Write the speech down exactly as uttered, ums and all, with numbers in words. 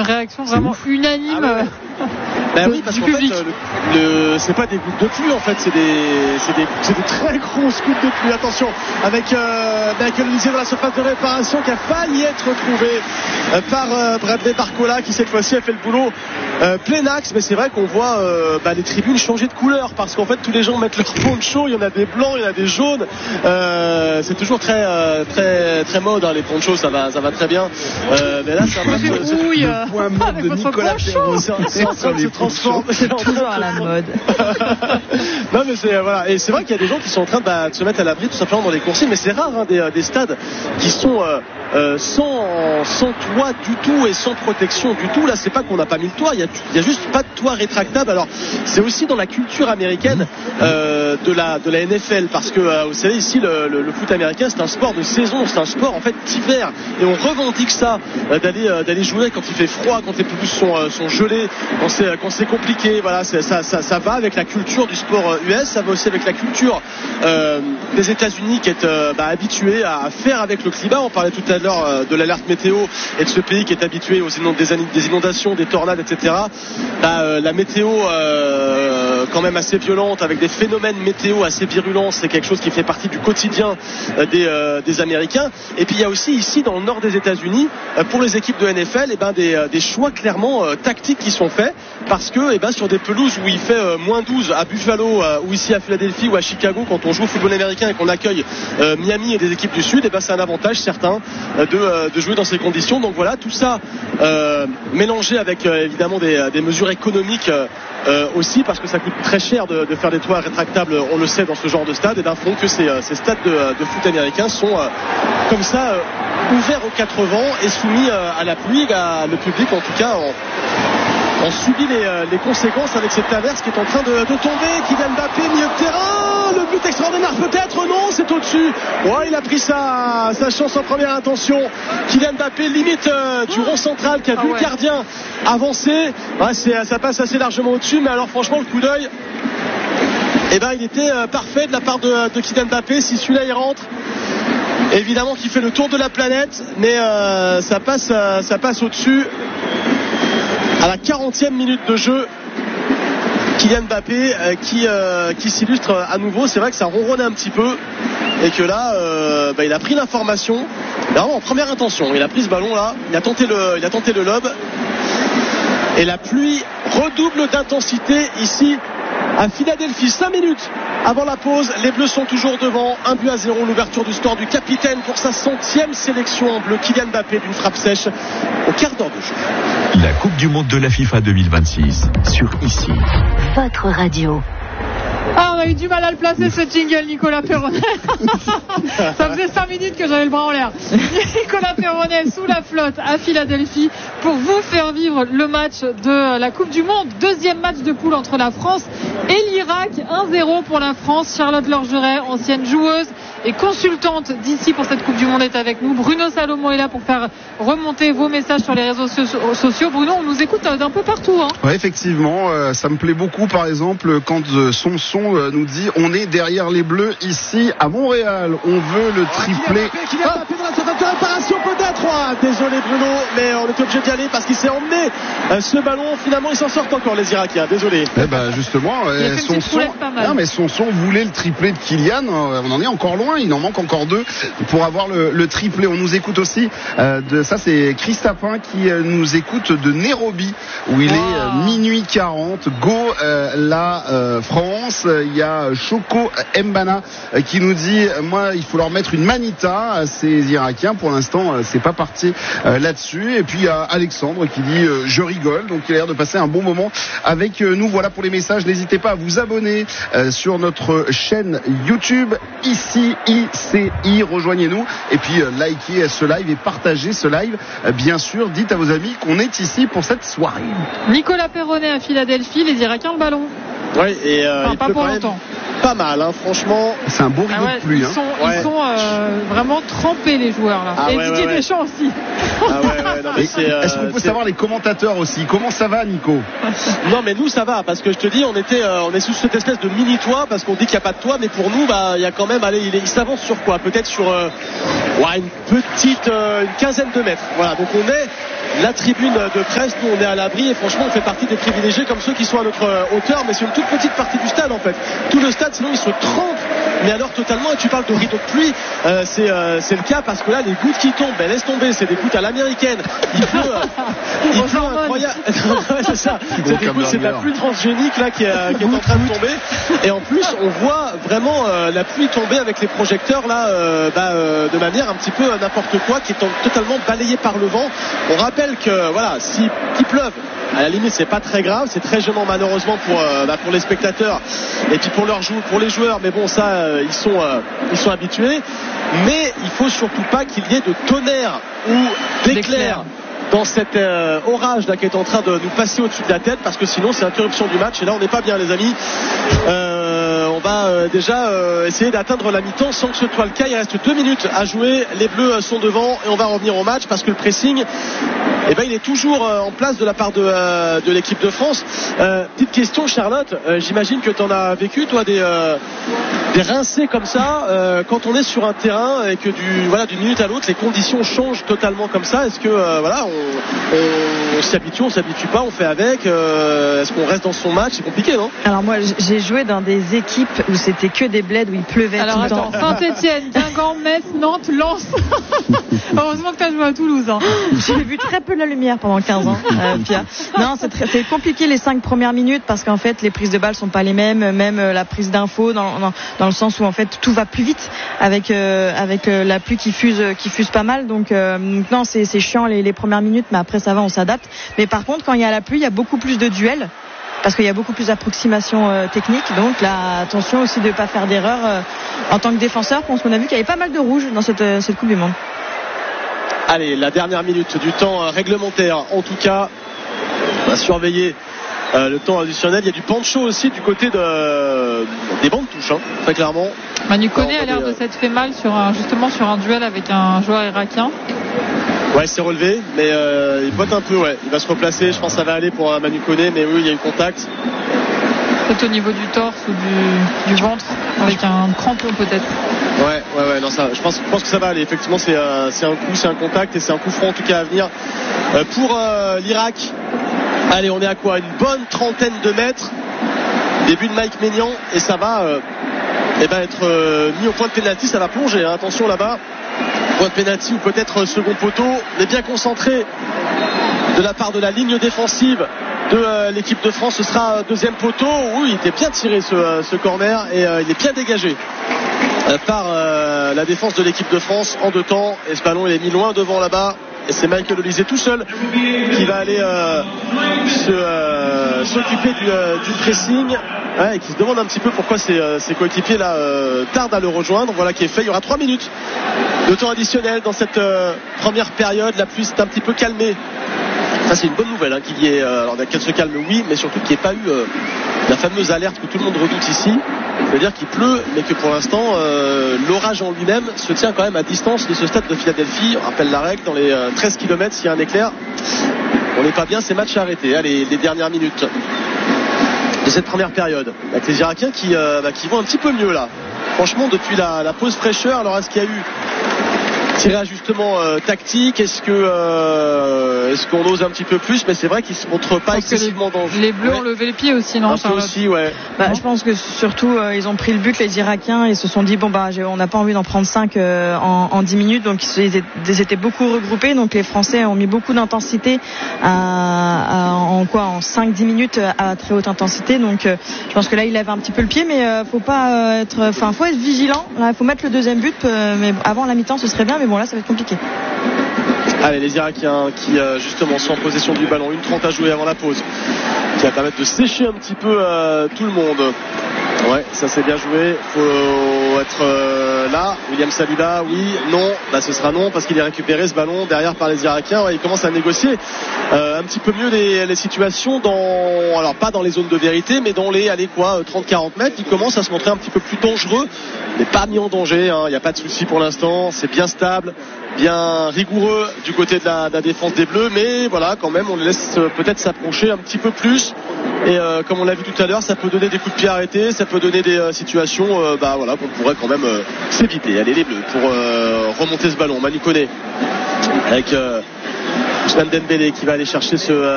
réaction vraiment unanime. Ah ouais. Ben oui, parce du qu'en public. fait, le, le, c'est pas des gouttes de pluie, en fait, c'est des, c'est des, c'est des très grosses gouttes de pluie. Attention, avec, euh, avec Olisier dans la surface de réparation qui a failli être retrouvé euh, par euh, Bradley Barcola, qui cette fois-ci a fait le boulot euh, plein axe. Mais c'est vrai qu'on voit euh, bah, les tribunes changer de couleur, parce qu'en fait, tous les gens mettent leur poncho. Il y en a des blancs, il y en a des jaunes. Euh, c'est toujours très, euh, très, très mode, hein, les ponchos, ça va, ça va très bien. Euh, mais là, c'est un match. Oui, euh, Le point mode de Nicolas Perronnet. C'est en train de se transformer. Toujours à la mode. Non mais c'est voilà, et c'est vrai qu'il y a des gens qui sont en train de, bah, de se mettre à l'abri tout simplement dans les coursiers, mais c'est rare hein, des, des stades qui sont euh, euh, sans, sans toit du tout et sans protection du tout. Là c'est pas qu'on n'a pas mis le toit, il y a, il y a juste pas de toit rétractable. Alors c'est aussi dans la culture américaine euh, de la de la N F L, parce que euh, vous savez ici le, le, le foot américain c'est un sport de saison, c'est un sport en fait d'hiver, et on revendique ça euh, d'aller euh, d'aller jouer quand il fait froid, quand les pelouses sont, euh, sont gelées, quand c'est quand c'est compliqué. Voilà, c'est, ça, ça ça va avec la culture du sport U S, ça va aussi avec la culture euh, des États-Unis qui est euh, bah, habitué à faire avec le climat. On parlait tout à l'heure euh, de l'alerte météo et de ce pays qui est habitué aux inond- des, des inondations, des tornades, et cetera. Bah, euh, la météo euh, quand même assez violente, avec des phénomènes météo assez virulents, c'est quelque chose qui fait partie du quotidien euh, des, euh, des Américains. Et puis il y a aussi ici dans le nord des États-Unis euh, pour les équipes de N F L, et ben des, des choix clairement euh, tactiques qui sont faits, parce que et ben sur des pelouses où il fait euh, moins douze à Buffalo euh, ou ici à Philadelphie ou à Chicago, quand on joue au football américain et qu'on accueille euh, Miami et des équipes du Sud, et ben c'est un avantage certain euh, de, euh, de jouer dans ces conditions. Donc voilà, tout ça euh, mélangé avec euh, évidemment des, des mesures économiques euh, euh, aussi, parce que ça coûte très cher de, de faire des toits rétractables, on le sait, dans ce genre de stade, et ben font que ces, ces stades de, de foot américains sont euh, comme ça euh, ouverts aux quatre vents et soumis euh, à la pluie. À, le public en tout cas en on subit les, euh, les conséquences avec cette averse qui est en train de, de tomber. Kylian Mbappé, milieu de terrain, le but extraordinaire peut-être, non, c'est au-dessus. Ouais, il a pris sa, sa chance en première intention. Kylian Mbappé, limite euh, du rond central, qui a vu ah ouais. le gardien avancer. Ouais, c'est, ça passe assez largement au-dessus, mais alors franchement le coup d'œil, eh ben, il était euh, parfait de la part de, de Kylian Mbappé. Si celui-là il rentre, évidemment qu'il fait le tour de la planète, mais euh, ça passe, euh, ça passe au-dessus. À la quarantième minute de jeu, Kylian Mbappé euh, qui, euh, qui s'illustre à nouveau. C'est vrai que ça ronronne un petit peu et que là euh, bah, il a pris l'information vraiment en première intention. Il a pris ce ballon là, il a tenté le, il a tenté le lob, et la pluie redouble d'intensité ici à Philadelphie. Cinq minutes avant la pause, les Bleus sont toujours devant, un but à zéro. L'ouverture du score du capitaine pour sa centième sélection en bleu, Kylian Mbappé, d'une frappe sèche au quart d'heure de jeu. La Coupe du Monde de la FIFA deux mille vingt-six sur Ici. Votre radio. Ah, on a eu du mal à le placer, ce jingle, Nicolas Perronnet. Ça faisait cinq minutes que j'avais le bras en l'air. Nicolas Perronnet sous la flotte à Philadelphie pour vous faire vivre le match de la Coupe du Monde. Deuxième match de poule entre la France et l'Irak. un zéro pour la France. Charlotte Lorgeret, ancienne joueuse et consultante d'ici pour cette Coupe du Monde, est avec nous. Bruno Salomon est là pour faire remonter vos messages sur les réseaux sociaux. Bruno, on nous écoute d'un peu partout. Hein. Oui, effectivement, euh, ça me plaît beaucoup, par exemple, quand euh, son son euh, nous dit on est derrière les Bleus ici à Montréal. On veut le triplé. Qui vient taper dans la surface de réparation peut-être. Oh, désolé Bruno, mais on est obligé d'y aller parce qu'il s'est emmené euh, ce ballon. Finalement, ils s'en sortent encore, les Irakiens. Désolé. Eh ben justement, euh, son son, non, mais son son voulait le triplé de Kylian. Euh, on en est encore loin. Il en manque encore deux pour avoir le, le triplé. On nous écoute aussi euh, de ça, c'est Christapin qui euh, nous écoute de Nairobi où il wow. est euh, minuit quarante. Go euh, la euh, France. Il y a Choco Mbana euh, qui nous dit euh, moi il faut leur mettre une manita à ces Irakiens. Pour l'instant euh, c'est pas parti euh, là-dessus. Et puis il y a Alexandre qui dit euh, je rigole. Donc il a l'air de passer un bon moment avec euh, nous. Voilà pour les messages. N'hésitez pas à vous abonner euh, sur notre chaîne YouTube Ici I C I, rejoignez-nous et puis euh, likez ce live et partagez ce live. Euh, bien sûr, dites à vos amis qu'on est ici pour cette soirée. Nicolas Perronnet à Philadelphie, les Irakiens le ballon. Oui, et euh, enfin, il pas peut pour quand longtemps. Pas mal, hein, franchement. C'est un beau rideau ah ouais, de pluie. Ils hein. sont, ouais. ils sont euh, vraiment trempés, les joueurs là. Ah et ouais, Didier ouais, ouais. Deschamps aussi. Ah ouais, ouais, non, mais c'est, euh, Est-ce qu'on peut c'est... savoir les commentateurs aussi? Comment ça va, Nico? Non, mais nous ça va parce que je te dis, on était, euh, on est sous cette espèce de mini toit parce qu'on dit qu'il n'y a pas de toit, mais pour nous, bah, il y a quand même, allez, il, est, il s'avance sur quoi? Peut-être sur euh, ouais, une petite, euh, une quinzaine de mètres. Voilà, donc on est la tribune de presse. Nous on est à l'abri et franchement on fait partie des privilégiés comme ceux qui sont à notre hauteur, mais c'est une toute petite partie du stade en fait. Tout le stade sinon il se trempe, mais alors totalement. Et tu parles de rideau de pluie, euh, c'est, euh, c'est le cas parce que là les gouttes qui tombent, ben laisse tomber, c'est des gouttes à l'américaine. Il pleut, euh, il pleut incroyable. Ouais, c'est ça, c'est, des gouttes, c'est de la pluie transgénique là qui est, qui est en train de tomber. Et en plus on voit vraiment euh, la pluie tomber avec les projecteurs là euh, bah, euh, de manière un petit peu n'importe quoi, qui est totalement balayé par le vent. On rappelle que voilà, si qu'il pleuve, à la limite c'est pas très grave, c'est très gênant malheureusement pour euh, bah, pour les spectateurs et puis pour leurs jou- pour les joueurs, mais bon ça euh, ils sont euh, ils sont habitués. Mais il faut surtout pas qu'il y ait de tonnerre ou d'éclair dans cet euh, orage là qui est en train de nous passer au-dessus de la tête, parce que sinon c'est interruption du match et là on n'est pas bien les amis. Euh, on va euh, déjà euh, essayer d'atteindre la mi-temps sans que ce soit le cas. Il reste deux minutes à jouer, les Bleus sont devant et on va revenir au match parce que le pressing, eh ben, il est toujours euh, en place de la part de, euh, de l'équipe de France. Euh, petite question Charlotte, euh, j'imagine que tu en as vécu toi des, euh, des rincés comme ça euh, quand on est sur un terrain et que du, voilà, d'une minute à l'autre les conditions changent totalement comme ça. Est-ce que euh, voilà, on, on, on s'y habitue, on s'habitue pas, on fait avec euh, est-ce qu'on reste dans son match? C'est compliqué, non? Alors moi j'ai joué dans des équipes où c'était que des bleds, où il pleuvait. Alors tout attends, le temps. Saint-Etienne, Guingamp, Metz, Nantes, Lens. Heureusement que tu as joué à Toulouse. Hein. J'ai vu très peu la lumière pendant quinze ans, euh, Pierre. Non, c'est, très, c'est compliqué les cinq premières minutes parce qu'en fait les prises de balles sont pas les mêmes, même la prise d'infos dans, dans, dans le sens où en fait tout va plus vite avec euh, avec euh, la pluie qui fuse qui fuse pas mal. Donc, euh, donc non, c'est, c'est chiant les, les premières minutes, mais après ça va, on s'adapte. Mais par contre, quand il y a la pluie, il y a beaucoup plus de duels. Parce qu'il y a beaucoup plus d'approximations euh, techniques. Donc là, attention aussi de ne pas faire d'erreur euh, en tant que défenseur, parce qu'on a vu qu'il y avait pas mal de rouges dans cette, euh, cette Coupe du Monde. Allez, la dernière minute du temps euh, réglementaire. En tout cas, on va surveiller euh, le temps additionnel. Il y a du pancho aussi du côté de, euh, des bancs de touche, hein, très clairement. Manu Koné a l'air de s'être fait mal sur un, justement sur un duel avec un joueur irakien. Ouais, c'est relevé, mais euh, il botte un peu, ouais. Il va se replacer, je pense que ça va aller pour euh, Manu Koné, mais oui, il y a eu contact. Peut-être au niveau du torse ou du, du ventre, avec un crampon peut-être. Ouais, ouais, ouais, non, ça, je pense, je pense que ça va aller. Effectivement, c'est, euh, c'est un coup, c'est un contact et c'est un coup franc en tout cas à venir euh, pour euh, l'Irak. Allez, on est à quoi? Une bonne trentaine de mètres. Début de Mike Maignan et ça va euh, eh ben, être euh, mis au point de pénalty, ça va plonger, hein. Attention là-bas. Point de pénalty ou peut-être second poteau, mais bien concentré de la part de la ligne défensive de euh, l'équipe de France. Ce sera deuxième poteau. Oui, il était bien tiré ce, euh, ce corner et euh, il est bien dégagé euh, par euh, la défense de l'équipe de France en deux temps. Et ce ballon il est mis loin devant là-bas. Et c'est Michael Olise tout seul qui va aller euh, se, euh, s'occuper du, euh, du pressing, ouais, et qui se demande un petit peu pourquoi ses, euh, ses coéquipiers là euh, tardent à le rejoindre. Voilà qui est fait. Il y aura trois minutes de temps additionnel dans cette euh, première période. La pluie s'est un petit peu calmée. Ça c'est une bonne nouvelle hein, qu'il y ait, euh, alors qu'elle se calme oui, mais surtout qu'il n'y ait pas eu euh, la fameuse alerte que tout le monde redoute ici. C'est-à-dire qu'il pleut, mais que pour l'instant euh, l'orage en lui-même se tient quand même à distance de ce stade de Philadelphie. On rappelle la règle, dans les euh, treize kilomètres, s'il y a un éclair, on n'est pas bien, c'est match arrêté. Allez, les dernières minutes de cette première période, avec les Irakiens qui, euh, bah, qui vont un petit peu mieux là. Franchement, depuis la, la pause fraîcheur, alors est-ce qu'il y a eu tiré ajustement euh, tactique, est-ce que euh, est-ce qu'on ose un petit peu plus, mais c'est vrai qu'ils se montrent pas excessivement dangereux. Les Bleus ouais. ont levé les pieds aussi, non, Charlotte? Aussi, ouais. Bah, je pense que surtout euh, ils ont pris le but, les Irakiens, et se sont dit bon bah on n'a pas envie d'en prendre cinq euh, en, en dix minutes, donc ils étaient, ils étaient beaucoup regroupés, donc les Français ont mis beaucoup d'intensité à, à, en quoi en cinq dix minutes à très haute intensité, donc euh, je pense que là il lève un petit peu le pied, mais euh, faut pas euh, être, enfin faut être vigilant. Là, faut mettre le deuxième but, euh, mais avant la mi-temps ce serait bien, mais bon là ça va être compliqué. Allez, les Irakiens qui euh, justement sont en possession du ballon, une trente à jouer avant la pause, qui va permettre de sécher un petit peu euh, tout le monde. Ouais, ça c'est bien joué. Faut être euh, là. William Saliba, oui, non. Bah ce sera non parce qu'il est récupéré ce ballon derrière par les Irakiens. Ouais, il commence à négocier euh, un petit peu mieux les, les situations dans, alors pas dans les zones de vérité, mais dans les, allez quoi, trente à quarante mètres. Il commence à se montrer un petit peu plus dangereux, mais pas mis en danger. Il n'y a pas de souci pour l'instant. C'est bien stable, bien rigoureux du côté de la, de la défense des Bleus, mais voilà, quand même, on les laisse peut-être s'approcher un petit peu plus. Et euh, comme on l'a vu tout à l'heure, ça peut donner des coups de pied arrêtés, ça peut donner des euh, situations euh, bah, voilà, qu'on pourrait quand même euh, s'éviter. Allez les Bleus pour euh, remonter ce ballon. Manu Koné avec euh, Ousmane Dembélé qui va aller chercher ce